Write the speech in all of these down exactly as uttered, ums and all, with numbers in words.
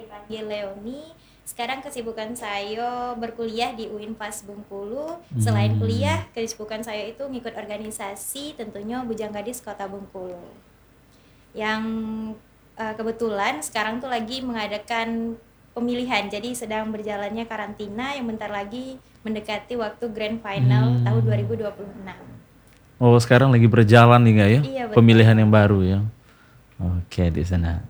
dipanggil Leoni. Sekarang kesibukan saya berkuliah di Uinvas Bengkulu. Selain Hmm. kuliah, kesibukan saya itu ngikut organisasi tentunya Bujang Gadis Kota Bengkulu. Yang uh, kebetulan sekarang tuh lagi mengadakan pemilihan. Jadi sedang berjalannya karantina yang bentar lagi mendekati waktu grand final tahun Hmm. dua ribu dua puluh enam. Oh, sekarang lagi berjalan nih nggak ya? Iya betul. Pemilihan yang baru ya. Oke, di sana.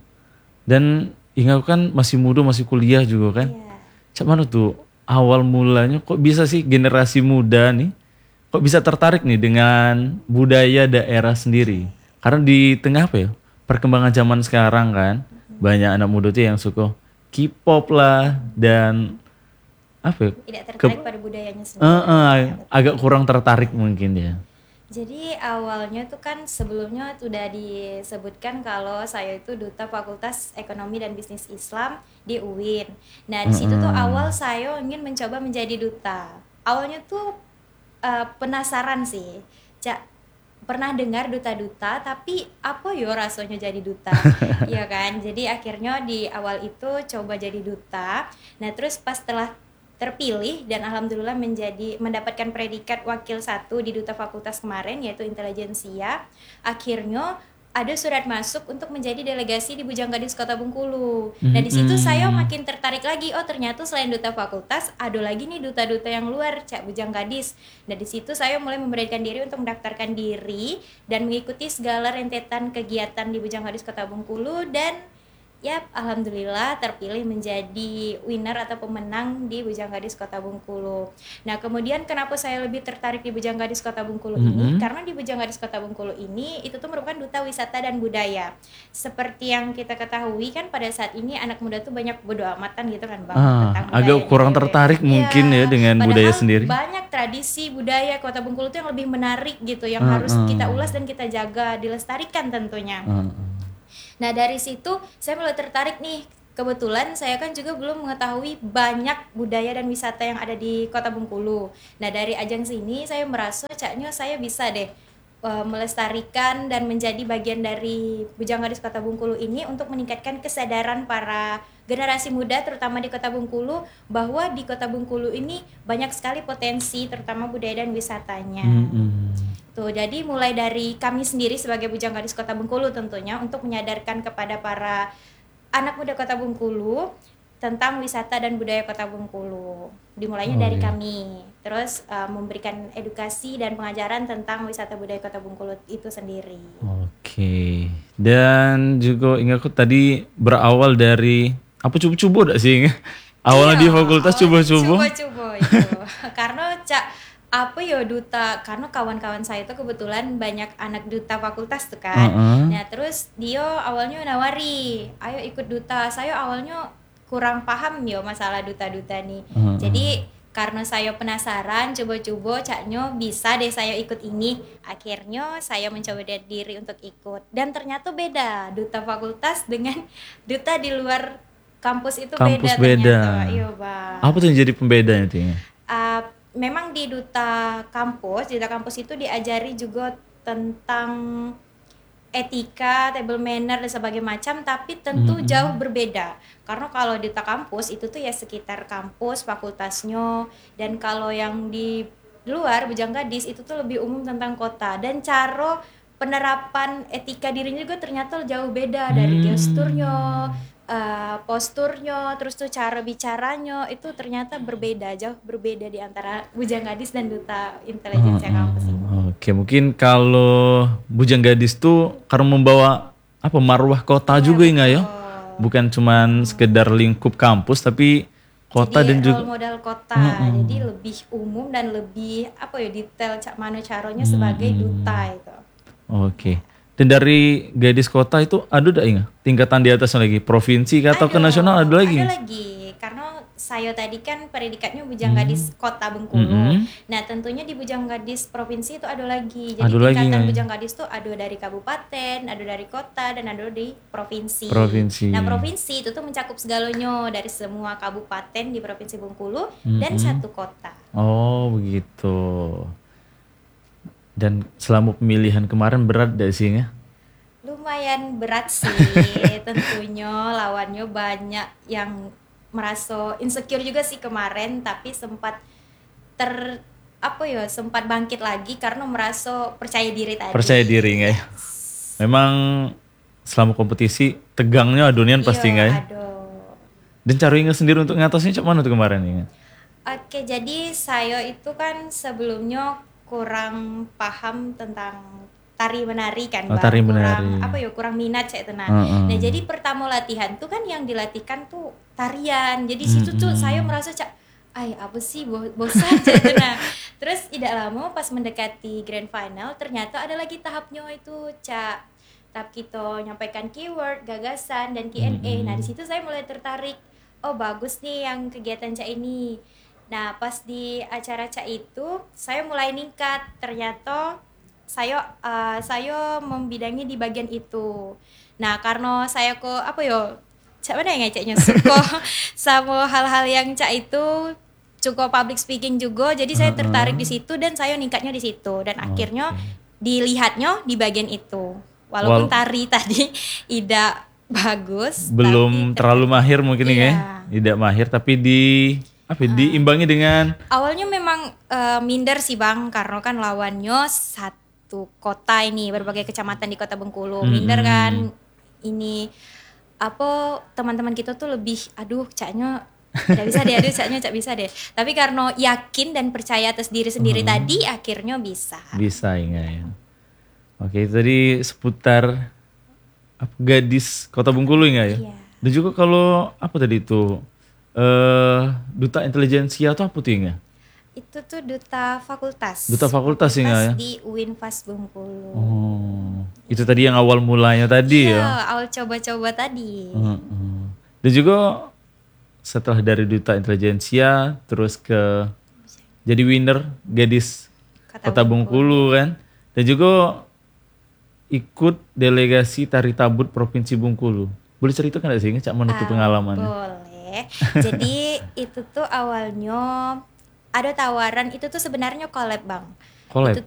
Dan ingat kan masih muda, masih kuliah juga kan? Iya. Cak mana tuh awal mulanya kok bisa sih generasi muda nih kok bisa tertarik nih dengan budaya daerah sendiri? Oke. Karena di tengah apa ya? Perkembangan zaman sekarang kan banyak anak muda tuh yang suka K-pop lah dan apa ya? Tidak Ke, tertarik pada budayanya eh, sendiri. eh, Ya, agak betul. kurang tertarik mungkin ya. Jadi awalnya tuh kan sebelumnya sudah disebutkan kalau saya itu duta Fakultas Ekonomi dan Bisnis Islam di U I N. Nah, di situ tuh Heeh. awal saya ingin mencoba menjadi duta. Awalnya tuh eh, penasaran sih. Cak, pernah dengar duta-duta, tapi apa yo rasanya jadi duta? Iya kan? Jadi akhirnya di awal itu coba jadi duta. Nah, terus pas setelah terpilih dan alhamdulillah menjadi mendapatkan predikat wakil satu di duta fakultas kemarin yaitu intelijensia, akhirnya ada surat masuk untuk menjadi delegasi di Bujang Gadis Kota Bengkulu. Nah, di situ saya Mm-mm. makin tertarik lagi. Oh, ternyata selain duta fakultas ada lagi nih duta-duta yang luar, Cak Bujang Gadis. Nah, di situ saya mulai memberanikan diri untuk mendaftarkan diri dan mengikuti segala rentetan kegiatan di Bujang Gadis Kota Bengkulu dan ya, alhamdulillah terpilih menjadi winner atau pemenang di Bujang Gadis Kota Bengkulu. Nah, kemudian kenapa saya lebih tertarik di Bujang Gadis Kota Bengkulu ini? Mm-mm. Karena di Bujang Gadis Kota Bengkulu ini itu tuh merupakan duta wisata dan budaya. Seperti yang kita ketahui kan pada saat ini anak muda tuh banyak bodo amatan gitu kan Bang Ah, tentang agak budayanya kurang dewe. tertarik mungkin ya Ya, dengan budaya padahal sendiri. banyak tradisi budaya Kota Bengkulu tuh yang lebih menarik gitu yang harus Heeh. kita ulas dan kita jaga, dilestarikan tentunya. Heeh. Nah, dari situ saya mulai tertarik nih. Kebetulan saya kan juga belum mengetahui banyak budaya dan wisata yang ada di Kota Bengkulu. Nah, dari ajang sini saya merasa caknya saya bisa deh eh, melestarikan dan menjadi bagian dari Bujang Gadis Kota Bengkulu ini untuk meningkatkan kesadaran para generasi muda terutama di Kota Bengkulu bahwa di Kota Bengkulu ini banyak sekali potensi terutama budaya dan wisatanya. Mm-mm. Tuh, jadi mulai dari kami sendiri sebagai Bujang Gadis Kota Bengkulu tentunya untuk menyadarkan kepada para anak muda Kota Bengkulu tentang wisata dan budaya Kota Bengkulu. Dimulainya Oh dari iya. kami. Terus uh, memberikan edukasi dan pengajaran tentang wisata budaya Kota Bengkulu itu sendiri. Oke. Dan juga ingatku tadi berawal dari apa cubu-cubu gak sih? Awalnya Iya, di fakultas awalnya coba-coba. coba-coba itu. Karena cak apa ya duta karena kawan-kawan saya itu kebetulan banyak anak duta fakultas tuh kan. Heeh. Nah, terus dia awalnya nawari, "Ayo ikut duta." Saya awalnya kurang paham ya masalah duta-duta nih. Heeh. Jadi karena saya penasaran, coba-coba caknya bisa deh saya ikut ini. Akhirnya saya mencoba diri untuk ikut. Dan ternyata beda, duta fakultas dengan duta di luar kampus itu Kampus beda beda. ternyata. Iya, Bang. Apa tuh yang jadi pembedanya tuh ya? Uh, memang di duta kampus, di duta kampus itu diajari juga tentang etika, table manner dan sebagainya macam, tapi tentu jauh Mm-mm. berbeda. Karena kalau di duta kampus itu tuh ya sekitar kampus, fakultasnya, dan kalau yang di luar Bujang Gadis itu tuh lebih umum tentang kota dan cara penerapan etika dirinya juga ternyata jauh beda dari gesturnya, Hmm. uh, posturnya, terus tuh cara bicaranya itu ternyata berbeda, jauh berbeda di antara Bujang Gadis dan duta intelijensia Heeh. kampus ini. Oke, mungkin kalau Bujang Gadis tuh karena membawa apa marwah kota Iya juga ya nggak ya? betul. Bukan cuman sekedar lingkup kampus tapi kota Jadi dan role juga. model kota, Heeh. jadi lebih umum dan lebih apa ya detail cak mana caranya sebagai duta Mm-mm. itu. Oke. Dan dari gadis kota itu ada enggak ingat? Tingkatan di atasnya lagi provinsi kah, atau ke Ada, nasional ada ada lagi? lagi. Karena saya tadi kan predikatnya Bujang Hmm. Gadis Kota Bengkulu. Mm-mm. Nah, tentunya di Bujang Gadis Provinsi itu ada lagi. Jadi Ada lagi tingkatan nggak ya? Bujang Gadis tuh ada dari kabupaten, ada dari kota, dan ada di provinsi. Provinsi. Nah, provinsi itu tuh mencakup segalanya dari semua kabupaten di Provinsi Bengkulu dan Mm-mm. satu kota. Oh begitu. Dan selama pemilihan kemarin berat gak sih ya? Lumayan berat sih tentunya lawannya banyak yang merasa insecure juga sih kemarin, tapi sempat ter apa ya sempat bangkit lagi karena merasa percaya diri tadi. Percaya diri nggak ya? Memang selama kompetisi tegangnya adonian pasti nggak ya? Aduh. Dan cara Inge sendiri untuk ngatasnya cak mana tuh kemarin Inge? Oke, jadi saya itu kan sebelumnya kurang paham tentang tari menari kan, Oh, Bang. tari kurang menari. apa ya kurang minat saya tenang. Uh-uh. Nah jadi pertama latihan tuh kan yang dilatihkan tuh tarian. Jadi situ tuh saya merasa cak, ay apa sih bo- bosan saya tenang. Terus tidak lama pas mendekati grand final ternyata ada lagi tahapnya itu cak. Tahap kita nyampaikan keyword, gagasan dan Q and A. Nah di situ saya mulai tertarik. Oh bagus nih yang kegiatan cak ini. Nah pas di acara cak itu saya mulai ningkat. Ternyata saya uh, saya membidangi di bagian itu. Nah karena saya kok apa yo cak mana yang ngeceknya suka sama hal-hal yang cak itu cukup public speaking juga, jadi saya tertarik di situ dan saya ningkatnya di situ dan akhirnya dilihatnya di bagian itu. Walaupun Wal- tari tadi tidak bagus, Belum tapi terlalu mahir mungkin Iya. ya? Tidak mahir tapi di apa? ya, diimbangi dengan awalnya memang eh, minder sih Bang karena kan lawannya satu kota ini, berbagai kecamatan di Kota Bengkulu. Minder kan ini apa teman-teman kita tuh lebih aduh caknya tidak bisa deh, aduh caknya cak bisa deh. Tapi karena yakin dan percaya atas diri sendiri tadi akhirnya bisa. bisa Inge ya. Oke, itu tadi seputar apa, gadis Kota Bengkulu Inge ya. Iya. Dan juga kalau apa tadi itu eh duta intelijensia atau apa tuh Inge? Itu tuh duta fakultas. Duta fakultas sih, nggak ya? Di U I N F A S Bengkulu. Oh, itu tadi yang awal mulanya tadi Iya, ya. awal coba-coba tadi. Heeh. Dan juga setelah dari duta intelijensia terus ke jadi winner gadis Kota Kota Bengkulu kan. Dan juga ikut delegasi tari tabut Provinsi Bengkulu. Boleh ceritakan nggak sih Cak mana tuh Ah, pengalamannya? Boleh. Jadi itu tuh awalnya ada tawaran, itu tuh sebenarnya collab Bang. Collab? Itu